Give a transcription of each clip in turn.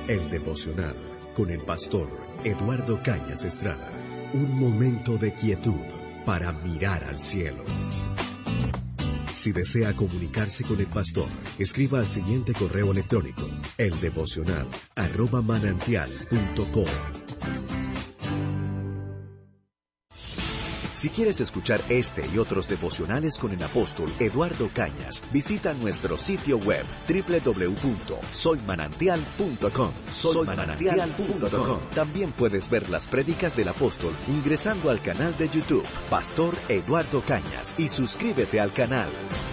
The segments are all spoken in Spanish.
El devocional con el pastor Eduardo Cañas Estrada. Un momento de quietud para mirar al cielo. Si desea comunicarse con el pastor, escriba al siguiente correo electrónico: eldevocional@manantial.com. Si quieres escuchar este y otros devocionales con el apóstol Eduardo Cañas, visita nuestro sitio web www.soymanantial.com. Soymanantial.com. También puedes ver las prédicas del apóstol ingresando al canal de YouTube Pastor Eduardo Cañas y suscríbete al canal.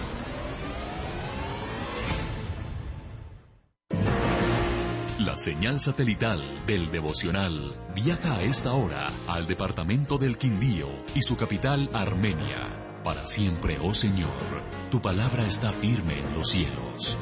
La señal satelital del devocional viaja a esta hora al departamento del Quindío y su capital Armenia. Para siempre, oh Señor, tu palabra está firme en los cielos.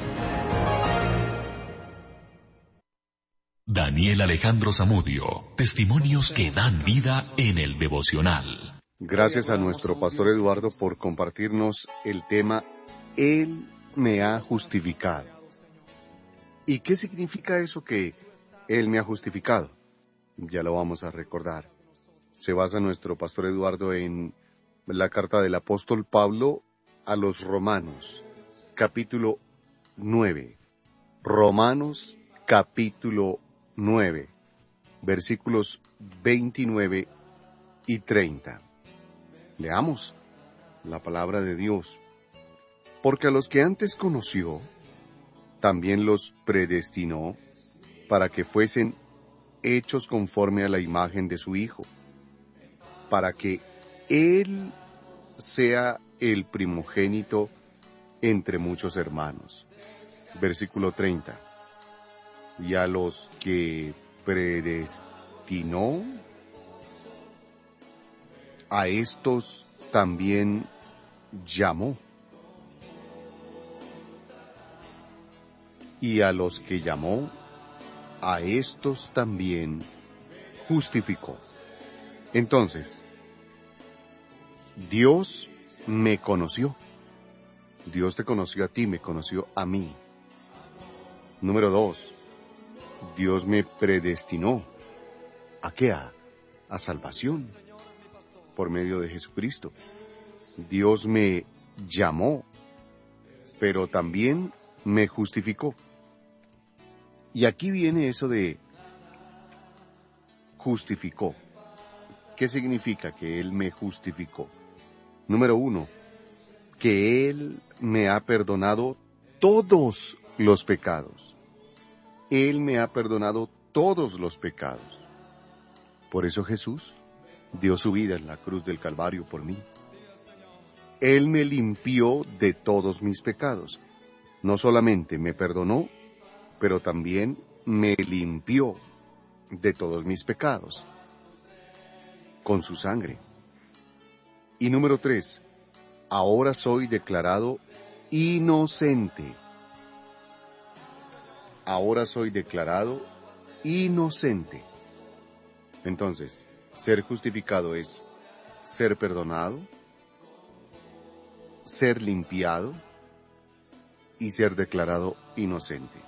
Daniel Alejandro Zamudio, testimonios que dan vida en el devocional. Gracias a nuestro pastor Eduardo por compartirnos el tema Él me ha justificado. ¿Y qué significa eso que Él me ha justificado? Ya lo vamos a recordar. Se basa nuestro pastor Eduardo en la carta del apóstol Pablo a los Romanos, capítulo 9. Romanos, capítulo 9, versículos 29 y 30. Leamos la palabra de Dios. Porque a los que antes conoció, también los predestinó para que fuesen hechos conforme a la imagen de su Hijo, para que Él sea el primogénito entre muchos hermanos. Versículo 30. Y a los que predestinó, a estos también llamó. Y a los que llamó, a estos también justificó. Entonces, Dios me conoció. Dios te conoció a ti, me conoció a mí. Número 2, Dios me predestinó. ¿A qué? A salvación, por medio de Jesucristo. Dios me llamó, pero también me justificó. Y aquí viene eso de justificó. ¿Qué significa que Él me justificó? Número 1, que Él me ha perdonado todos los pecados. Él me ha perdonado todos los pecados. Por eso Jesús dio su vida en la cruz del Calvario por mí. Él me limpió de todos mis pecados. No solamente me perdonó, pero también me limpió de todos mis pecados con su sangre. Y número 3, ahora soy declarado inocente. Ahora soy declarado inocente. Entonces, ser justificado es ser perdonado, ser limpiado y ser declarado inocente.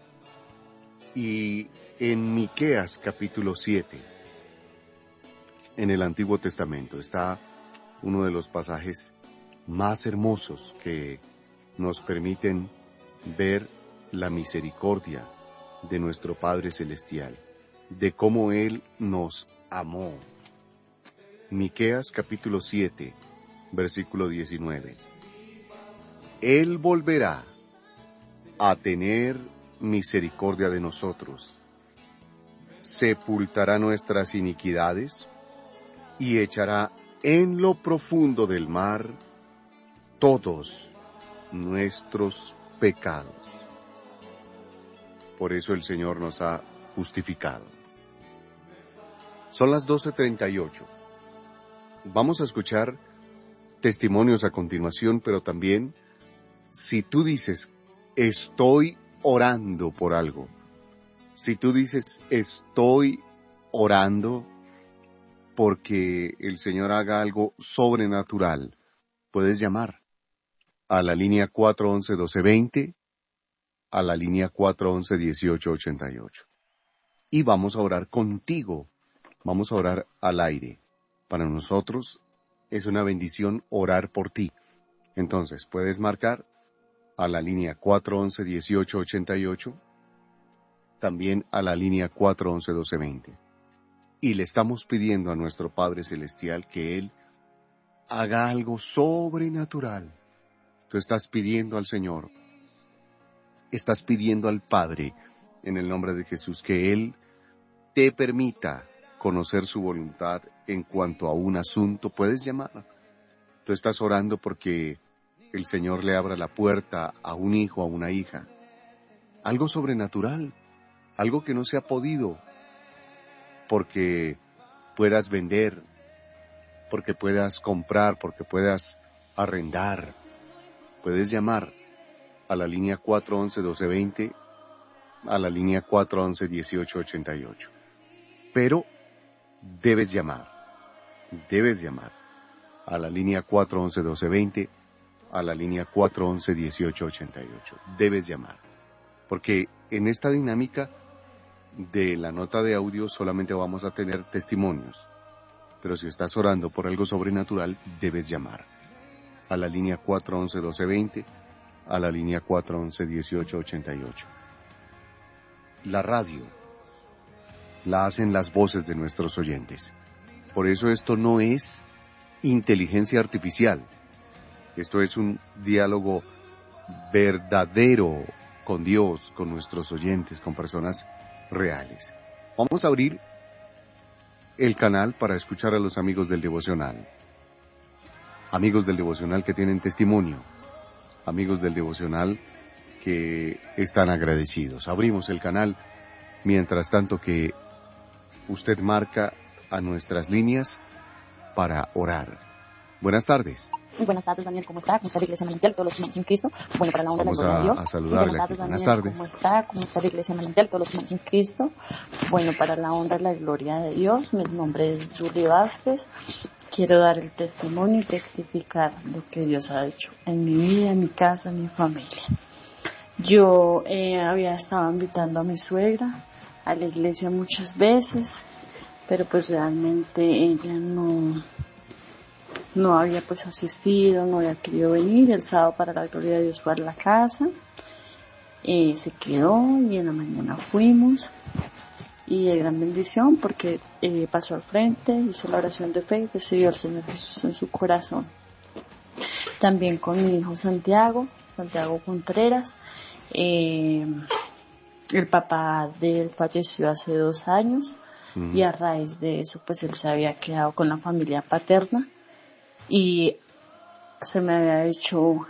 Y en Miqueas capítulo 7, en el Antiguo Testamento, está uno de los pasajes más hermosos que nos permiten ver la misericordia de nuestro Padre Celestial, de cómo Él nos amó. Miqueas capítulo 7, versículo 19. Él volverá a tener misericordia de nosotros, sepultará nuestras iniquidades y echará en lo profundo del mar todos nuestros pecados. Por eso el Señor nos ha justificado. Son las 12:38. Vamos a escuchar testimonios a continuación, pero también, si tú dices, estoy orando por algo, si tú dices, estoy orando porque el Señor haga algo sobrenatural, puedes llamar a la línea 411-1220, a la línea 411-1888. y vamos a orar contigo. Vamos a orar al aire. Para nosotros es una bendición orar por ti. Entonces, puedes marcar a la línea 411-1888, también a la línea 411-1220. Y le estamos pidiendo a nuestro Padre Celestial que Él haga algo sobrenatural. Tú estás pidiendo al Señor, estás pidiendo al Padre, en el nombre de Jesús, que Él te permita conocer su voluntad en cuanto a un asunto. Puedes llamar. Tú estás orando porque el Señor le abra la puerta a un hijo, a una hija. Algo sobrenatural, algo que no se ha podido, porque puedas vender, porque puedas comprar, porque puedas arrendar. Puedes llamar a la línea 411-1220, a la línea 411-1888. Pero debes llamar a la línea 411-1220, a la línea 411-1888. Debes llamar, porque en esta dinámica de la nota de audio solamente vamos a tener testimonios, pero si estás orando por algo sobrenatural, debes llamar a la línea 411-1220, a la línea 411-1888. La radio la hacen las voces de nuestros oyentes. Por eso esto no es inteligencia artificial. Esto es un diálogo verdadero con Dios, con nuestros oyentes, con personas reales. Vamos a abrir el canal para escuchar a los amigos del devocional. Amigos del devocional que tienen testimonio. Amigos del devocional que están agradecidos. Abrimos el canal, mientras tanto que usted marca a nuestras líneas para orar. Buenas tardes. Muy buenas tardes, Daniel, ¿cómo está? ¿Cómo está la Iglesia Manantial? Todos los hermanos en Cristo. Bueno, para la honra de la gloria de Dios. Vamos a saludarle. Buenas tardes, Buenas Daniel, tardes. ¿cómo está? ¿Cómo está la Iglesia Manantial? Todos los hermanos en Cristo. Bueno, para la honra de la gloria de Dios. Mi nombre es Julie Vázquez. Quiero dar el testimonio y testificar lo que Dios ha hecho en mi vida, en mi casa, en mi familia. Yo había estado invitando a mi suegra a la iglesia muchas veces, pero pues realmente ella no había pues asistido, no había querido venir. El sábado, para la gloria de Dios, fue a la casa, se quedó y en la mañana fuimos, y de gran bendición porque pasó al frente, hizo la oración de fe y recibió al Señor Jesús en su corazón. También con mi hijo Santiago Contreras. El papá de él falleció hace 2 años. Y a raíz de eso pues él se había quedado con la familia paterna y se me había hecho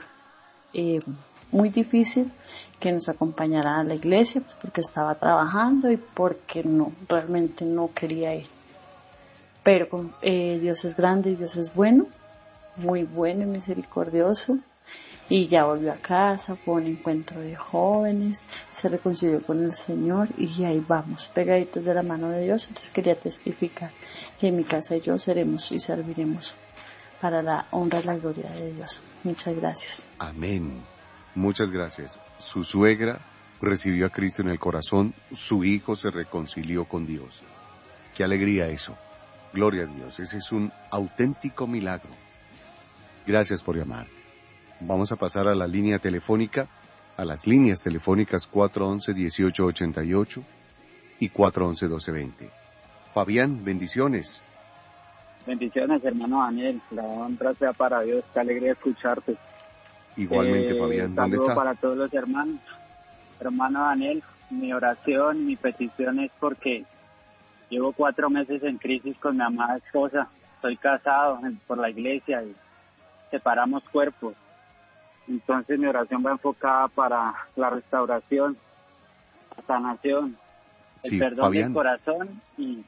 muy difícil que nos acompañara a la iglesia, pues porque estaba trabajando y porque realmente no quería ir. Pero Dios es grande y Dios es bueno, muy bueno y misericordioso. Y ya volvió a casa, fue un encuentro de jóvenes, se reconcilió con el Señor y ahí vamos, pegaditos de la mano de Dios. Entonces quería testificar que en mi casa y yo seremos y serviremos para la honra y la gloria de Dios. Muchas gracias. Amén. Muchas gracias. Su suegra recibió a Cristo en el corazón, su hijo se reconcilió con Dios. Qué alegría eso. Gloria a Dios. Ese es un auténtico milagro. Gracias por llamar. Vamos a pasar a la línea telefónica, a las líneas telefónicas 411-1888 y 411-1220. Fabián, bendiciones. Bendiciones, hermano Daniel. La honra sea para Dios. Qué alegría escucharte. Igualmente, Fabián. ¿Dónde Saludo está? para todos los hermanos. Hermano Daniel, mi oración, mi petición es porque llevo 4 meses en crisis con mi amada esposa. Estoy casado por la iglesia y separamos cuerpos. Entonces mi oración va enfocada para la restauración, la sanación, el perdón Fabián. del corazón y...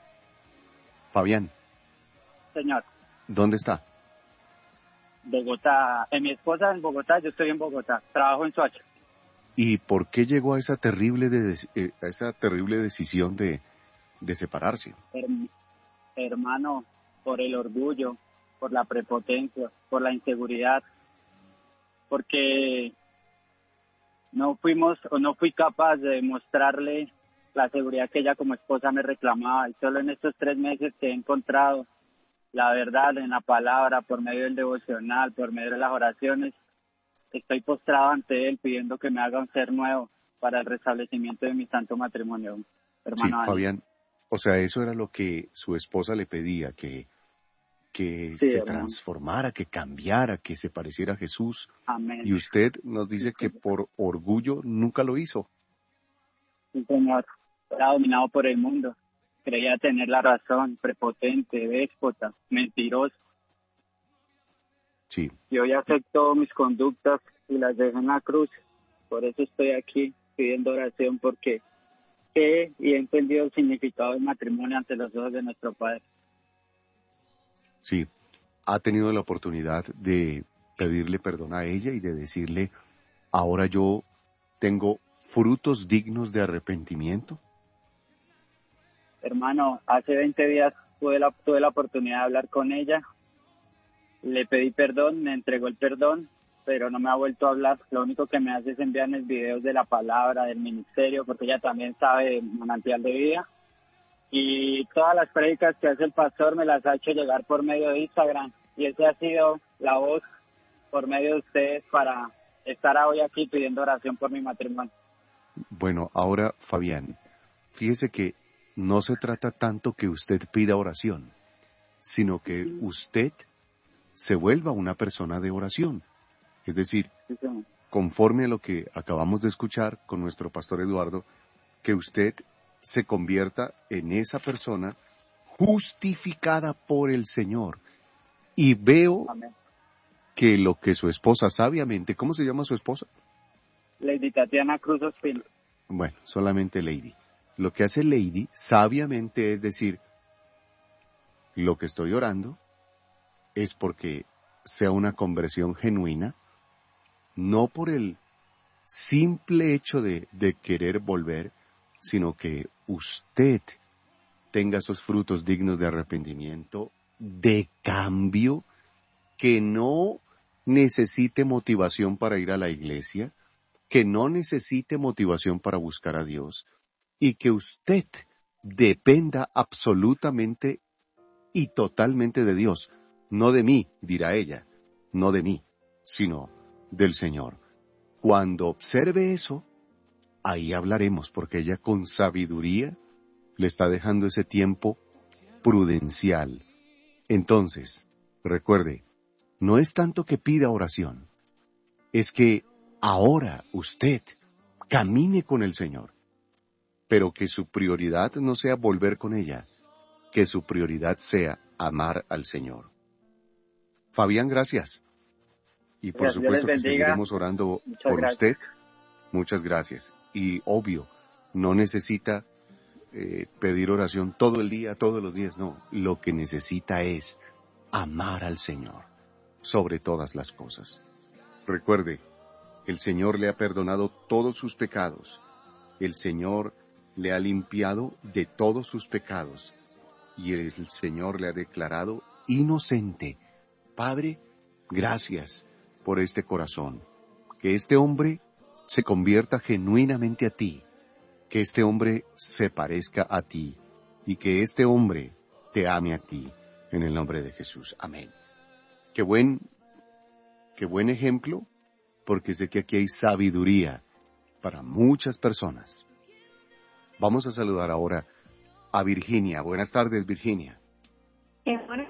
Fabián, Señor, ¿dónde está? Bogotá. Mi esposa en Bogotá, yo estoy en Bogotá. Trabajo en Soacha. ¿Y por qué llegó a esa terrible decisión de separarse? Hermano, por el orgullo, por la prepotencia, por la inseguridad, porque no fui capaz de mostrarle la seguridad que ella como esposa me reclamaba. Y solo en estos 3 meses que he encontrado la verdad en la palabra, por medio del devocional, por medio de las oraciones, estoy postrado ante Él pidiendo que me haga un ser nuevo para el restablecimiento de mi santo matrimonio, Sí, hermano Daniel. Fabián, o sea, eso era lo que su esposa le pedía, que Sí, se hermano. transformara, que cambiara, que se pareciera a Jesús. Amén. Y usted nos dice que por orgullo nunca lo hizo. Sí, Señor. Era dominado por el mundo. Creía tener la razón, prepotente, déspota, mentiroso. Sí, Y hoy acepto mis conductas y las dejo en la cruz. Por eso estoy aquí pidiendo oración, porque sé y he entendido el significado del matrimonio ante los ojos de nuestro Padre. sí. Ha tenido la oportunidad de pedirle perdón a ella y de decirle, ahora yo tengo frutos dignos de arrepentimiento. Hermano, hace 20 días tuve la oportunidad de hablar con ella. Le pedí perdón, me entregó el perdón, pero no me ha vuelto a hablar. Lo único que me hace es enviarme videos de la palabra, del ministerio, porque ella también sabe del manantial de vida. Y todas las prédicas que hace el pastor me las ha hecho llegar por medio de Instagram. Y esa ha sido la voz por medio de ustedes para estar hoy aquí pidiendo oración por mi matrimonio. Bueno, ahora, Fabián, fíjese que no se trata tanto que usted pida oración, sino que usted se vuelva una persona de oración. Es decir, Sí, señor. conforme a lo que acabamos de escuchar con nuestro pastor Eduardo, que usted se convierta en esa persona justificada por el Señor. Y veo Amén. que lo que su esposa sabiamente, ¿cómo se llama su esposa? Lady Tatiana Cruz Ospina. Bueno, solamente Lady. Lo que hace Lady sabiamente es decir, lo que estoy orando es porque sea una conversión genuina, no por el simple hecho de querer volver, sino que usted tenga esos frutos dignos de arrepentimiento, de cambio, que no necesite motivación para ir a la iglesia, que no necesite motivación para buscar a Dios, y que usted dependa absolutamente y totalmente de Dios, no de mí, dirá ella, no de mí, sino del Señor. Cuando observe eso, ahí hablaremos, porque ella con sabiduría le está dejando ese tiempo prudencial. Entonces, recuerde, no es tanto que pida oración, es que ahora usted camine con el Señor, pero que su prioridad no sea volver con ella, que su prioridad sea amar al Señor. Fabián, gracias. Y por Gracias, Dios les supuesto que bendiga. seguiremos orando Muchas por gracias. usted. Muchas gracias. Y obvio, no necesita pedir oración todo el día, todos los días, no. Lo que necesita es amar al Señor sobre todas las cosas. Recuerde, el Señor le ha perdonado todos sus pecados. El Señor le ha limpiado de todos sus pecados. Y el Señor le ha declarado inocente. Padre, gracias por este corazón. Que este hombre se convierta genuinamente a ti. Que este hombre se parezca a ti. Y que este hombre te ame a ti. En el nombre de Jesús. Amén. Qué buen ejemplo, porque sé que aquí hay sabiduría para muchas personas. Vamos a saludar ahora a Virginia. Buenas tardes, Virginia. Bueno,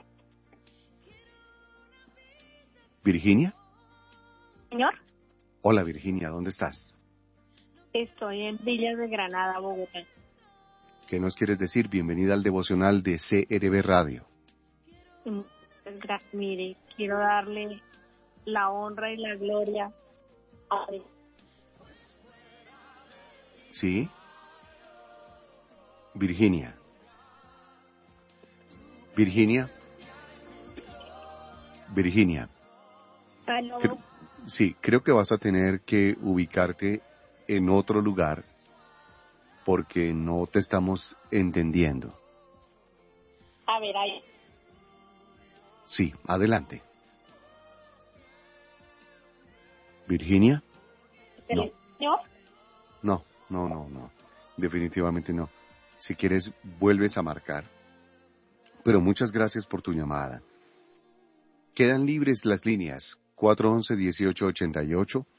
¿Virginia? señor, Hola, Virginia, ¿dónde estás? estoy en Villas de Granada, Bogotá. ¿Qué nos quieres decir? Bienvenida al devocional de CRB Radio. Mire, quiero darle la honra y la gloria a Dios. ¿Sí? Virginia. Virginia. Virginia. Aló. Sí, creo que vas a tener que ubicarte en otro lugar porque no te estamos entendiendo. A ver, ahí. Sí, adelante. ¿Virginia? No. ¿Señor? No. definitivamente no. Si quieres, vuelves a marcar. Pero muchas gracias por tu llamada. Quedan libres las líneas 411-1888,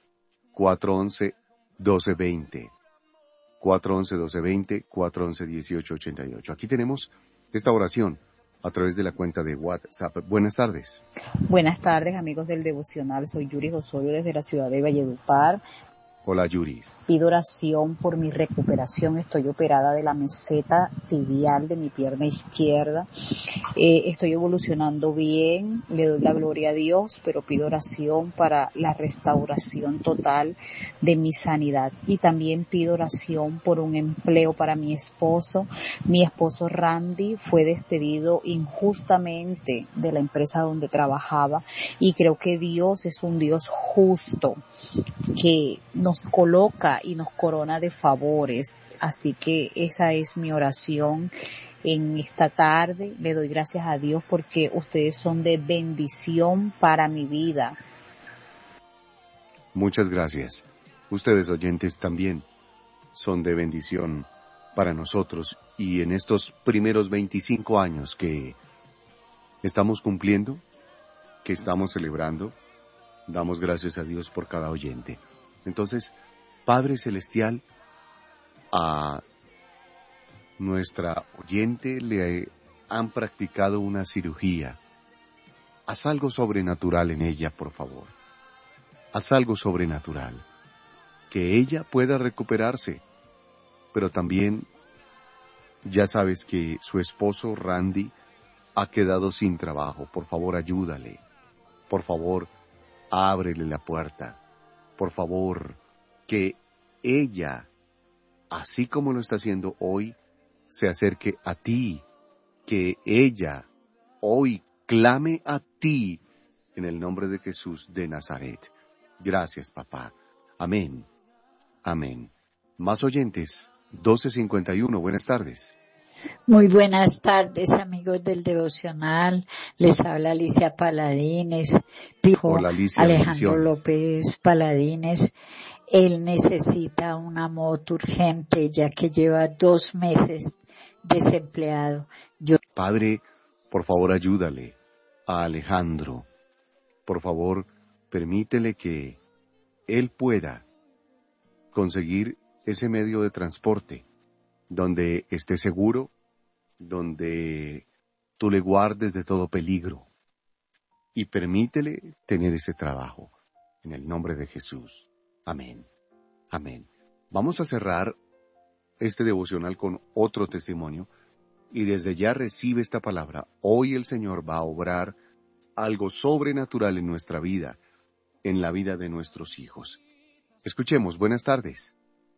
411-1220, 411-1220, 411-1888. Aquí tenemos esta oración a través de la cuenta de WhatsApp. Buenas tardes. Buenas tardes, amigos del Devocional. Soy Yuri Osorio desde la ciudad de Valledupar. Hola, Yuri. Pido oración por mi recuperación. Estoy operada de la meseta tibial de mi pierna izquierda. Estoy evolucionando bien. Le doy la gloria a Dios, pero pido oración para la restauración total de mi sanidad. Y también pido oración por un empleo para mi esposo. Mi esposo Randy fue despedido injustamente de la empresa donde trabajaba. Y creo que Dios es un Dios justo que nos coloca y nos corona de favores. Así que esa es mi oración en esta tarde. Le doy gracias a Dios porque ustedes son de bendición para mi vida. Muchas gracias. Ustedes, oyentes, también son de bendición para nosotros. Y en estos primeros 25 años que estamos cumpliendo, que estamos celebrando, damos gracias a Dios por cada oyente. Entonces, Padre Celestial, a nuestra oyente le han practicado una cirugía. Haz algo sobrenatural en ella, por favor. Haz algo sobrenatural. Que ella pueda recuperarse. Pero también, ya sabes que su esposo Randy ha quedado sin trabajo. Por favor, ayúdale. Por favor, ábrele la puerta. Por favor, que ella, así como lo está haciendo hoy, se acerque a ti. Que ella hoy clame a ti en el nombre de Jesús de Nazaret. Gracias, papá. Amén. Amén. Más oyentes, 1251. Buenas tardes. Muy buenas tardes, amigos del Devocional. Les habla Alicia Paladines. Hola, Alicia, Alejandro bendiciones. López Paladines. Él necesita una moto urgente ya que lleva 2 meses desempleado. Padre, por favor, ayúdale a Alejandro. Por favor, permítele que él pueda conseguir ese medio de transporte donde esté seguro, donde tú le guardes de todo peligro y permítele tener ese trabajo en el nombre de Jesús. Amén. Amén. Vamos a cerrar este devocional con otro testimonio y desde ya recibe esta palabra. Hoy el Señor va a obrar algo sobrenatural en nuestra vida, en la vida de nuestros hijos. Escuchemos. Buenas tardes.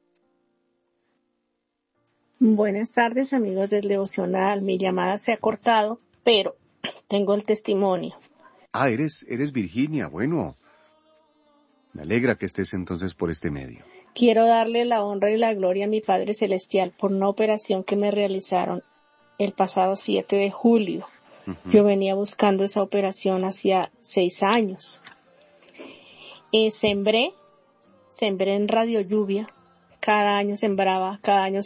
Buenas tardes, amigos del Devocional. Mi llamada se ha cortado, pero tengo el testimonio. Ah, eres Virginia. Bueno, me alegra que estés entonces por este medio. Quiero darle la honra y la gloria a mi Padre Celestial por una operación que me realizaron el pasado 7 de julio. Yo venía buscando esa operación hacía 6 años. Sembré en Radio Lluvia. Cada año sembraba,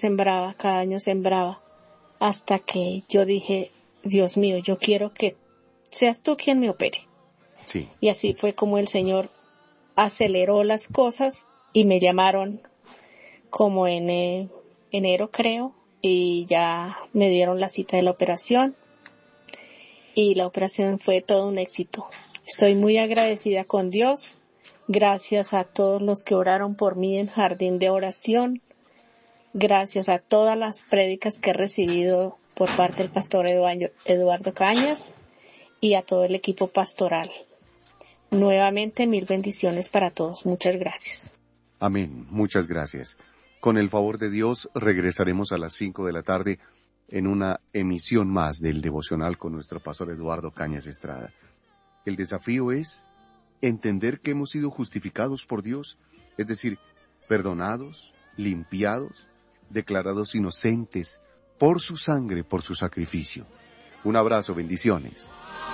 hasta que yo dije, Dios mío, yo quiero que seas tú quien me opere. Sí. Y así fue como el Señor aceleró las cosas y me llamaron como en enero, creo, y ya me dieron la cita de la operación. Y la operación fue todo un éxito. Estoy muy agradecida con Dios. Gracias a todos los que oraron por mí en Jardín de Oración. Gracias a todas las prédicas que he recibido por parte del pastor Eduardo Cañas y a todo el equipo pastoral. Nuevamente, 1000 bendiciones para todos. Muchas gracias. Amén. Muchas gracias. Con el favor de Dios, regresaremos a las 5 de la tarde en una emisión más del devocional con nuestro pastor Eduardo Cañas Estrada. El desafío es entender que hemos sido justificados por Dios, es decir, perdonados, limpiados, declarados inocentes por su sangre, por su sacrificio. Un abrazo, bendiciones.